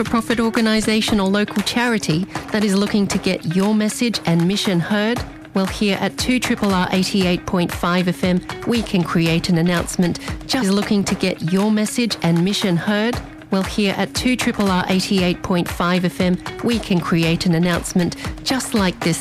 A profit organisation or local charity that is looking to get your message and mission heard? Well, here at 2RRR 88.5 FM, we can create an announcement just looking to get your message and mission heard. Well, here at 2RRR 88.5 FM, we can create an announcement just like this.